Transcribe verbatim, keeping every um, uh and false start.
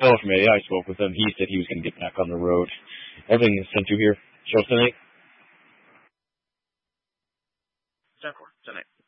fellow from A I spoke with him. He said he was going to get back on the road. Everything is sent to here. Show tonight. ten four tonight.